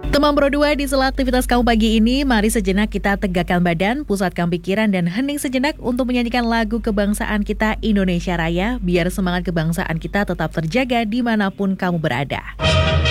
Teman Pro 2, di sela aktivitas kamu pagi ini, mari sejenak kita tegakkan badan, pusatkan pikiran, dan hening sejenak untuk menyanyikan lagu kebangsaan kita Indonesia Raya, biar semangat kebangsaan kita tetap terjaga dimanapun kamu berada.